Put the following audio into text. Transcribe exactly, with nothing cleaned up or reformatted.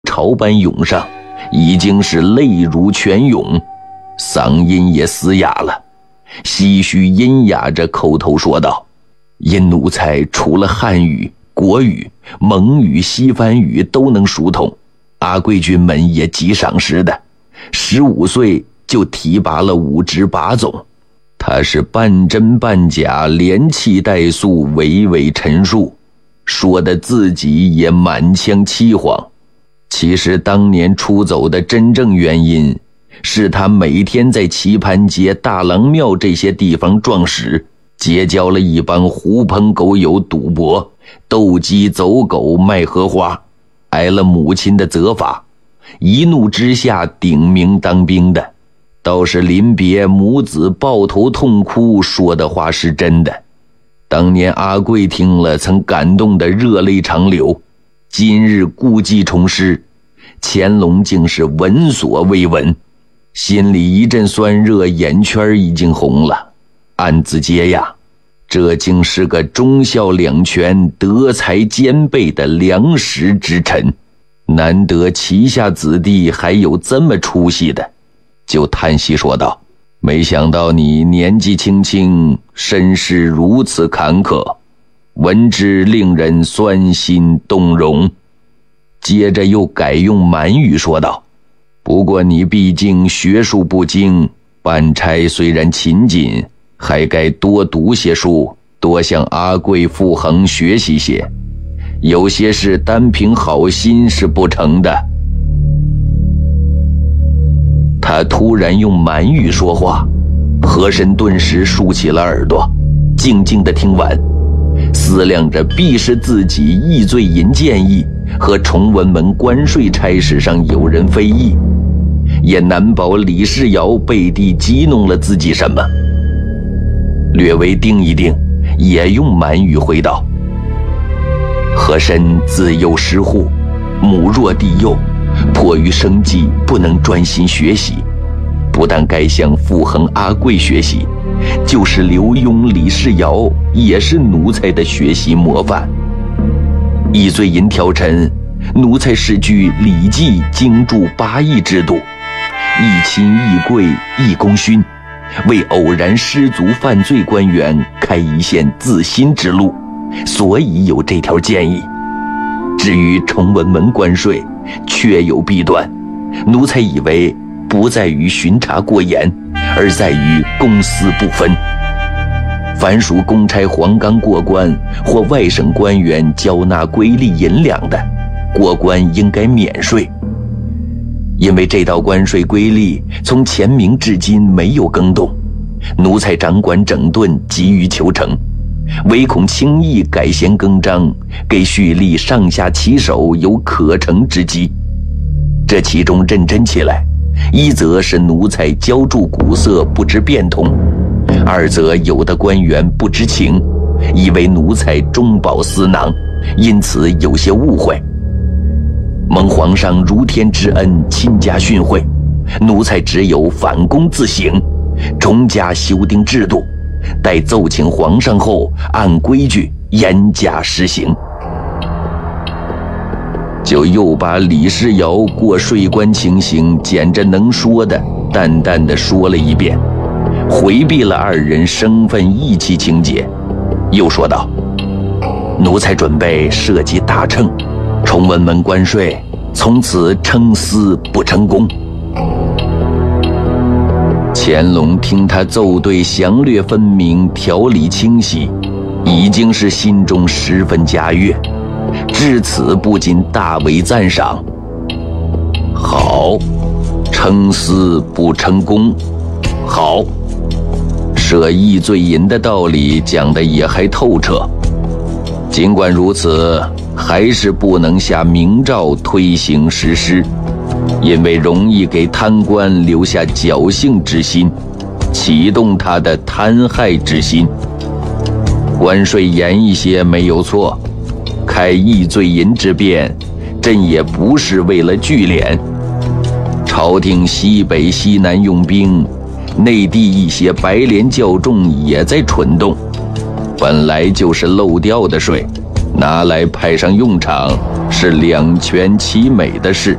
潮般涌上，已经是泪如泉涌，嗓音也嘶哑了，唏嘘阴哑着口头说道：因奴才除了汉语、国语、蒙语、西番语都能熟通，阿贵军们也极赏识的，十五岁就提拔了五职八总。他是半真半假，连气带诉，娓娓陈述，说的自己也满腔凄惶。其实当年出走的真正原因，是他每天在棋盘街、大郎庙这些地方撞屎，结交了一帮狐朋狗友赌博、斗鸡走狗、卖荷花，挨了母亲的责罚，一怒之下顶名当兵的。倒是临别母子抱头痛哭，说的话是真的。当年阿贵听了曾感动得热泪长流，今日故伎重施，乾隆竟是闻所未闻，心里一阵酸热，眼圈已经红了，暗自嗟呀，这竟是个忠孝两全、德才兼备的良实之臣，难得旗下子弟还有这么出息的。就叹息说道：没想到你年纪轻轻，身世如此坎坷，闻之令人酸心动容。接着又改用满语说道：不过你毕竟学术不精，办差虽然勤谨，还该多读些书，多向阿贵傅恒学习些，有些事单凭好心是不成的。他突然用满语说话，和珅顿时竖起了耳朵，静静地听完，思量着必是自己易罪银建议和崇文门关税差事上有人非议，也难保李世尧背地激弄了自己什么。略微定一定，也用满语回道：和珅自幼失户，母弱弟幼，迫于生计不能专心学习，不但该向傅恒、阿贵学习，就是刘墉、李世尧也是奴才的学习模范。易罪银条陈，奴才是据礼记经注八义制度，义亲义贵义功勋，为偶然失足犯罪官员开一线自新之路，所以有这条建议。至于崇文门关税，确有弊端，奴才以为不在于巡查过严，而在于公私不分。凡属公差黄冈过关或外省官员交纳瑰丽银两的，过关应该免税。因为这道关税规例从前明至今没有更动，奴才掌管整顿，急于求成，唯恐轻易改弦更张，给蓄力上下其手有可乘之机。这其中认真起来，一则是奴才浇筑古色不知变通，二则有的官员不知情，以为奴才中饱私囊，因此有些误会。蒙皇上如天之恩，亲加训诲，奴才只有反躬自省，重加修订制度，待奏请皇上后，按规矩严加实行。就又把李世尧过税关情形捡着能说的淡淡的说了一遍，回避了二人生分义气情节，又说道：奴才准备设计大秤，崇文门关税从此称私不称公。乾隆听他奏对详略分明，条理清晰，已经是心中十分佳悦，至此不禁大为赞赏。好，称私不称公，好，设易罪银的道理讲得也还透彻。尽管如此，还是不能下明诏推行实施，因为容易给贪官留下侥幸之心，启动他的贪害之心。关税严一些没有错，开易罪银之变，朕也不是为了聚敛。朝廷西北西南用兵，内地一些白莲教众也在蠢动，本来就是漏掉的税， 拿来派上用场是两全其美的事。